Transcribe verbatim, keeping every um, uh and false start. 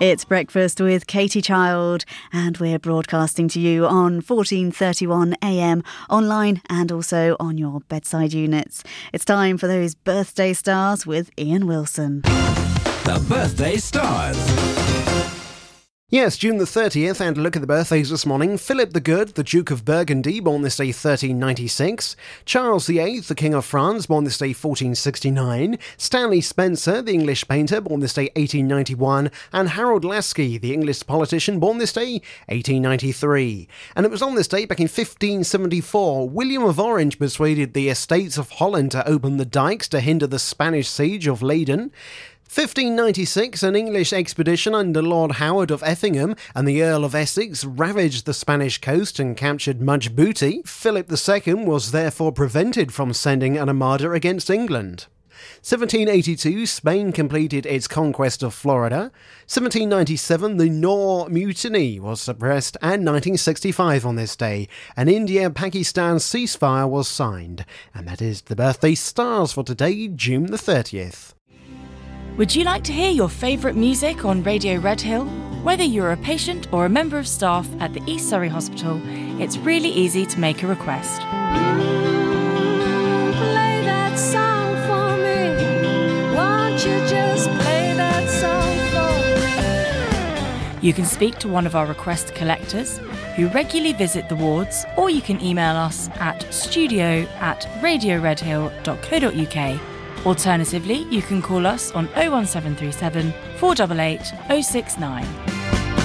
It's Breakfast with Katie Child, and we're broadcasting to you on fourteen thirty-one A M, online and also on your bedside units. It's time for those birthday stars with Ian Wilson. The Birthday Stars. Yes, June the thirtieth, and look at the birthdays this morning. Philip the Good, the Duke of Burgundy, born this day thirteen ninety-six. Charles the Eighth, the King of France, born this day fourteen sixty-nine. Stanley Spencer, the English painter, born this day eighteen ninety-one. And Harold Lasky, the English politician, born this day eighteen ninety-three. And it was on this day, back in fifteen seventy-four, William of Orange persuaded the Estates of Holland to open the dikes to hinder the Spanish siege of Leyden. fifteen ninety-six, an English expedition under Lord Howard of Effingham and the Earl of Essex ravaged the Spanish coast and captured much booty. Philip the Second was therefore prevented from sending an armada against England. seventeen eighty-two, Spain completed its conquest of Florida. seventeen ninety-seven, the Nore Mutiny was suppressed, and nineteen sixty-five on this day, an India-Pakistan ceasefire was signed. And that is the birthday stars for today, June the thirtieth. Would you like to hear your favourite music on Radio Red Hill? Whether you're a patient or a member of staff at the East Surrey Hospital, it's really easy to make a request. Play that song for me. Won't you just play that song for me? You can speak to one of our request collectors who regularly visit the wards, or you can email us at studio at radioredhill.co.uk. Alternatively, you can call us on oh one seven three seven, four eight eight, oh six nine.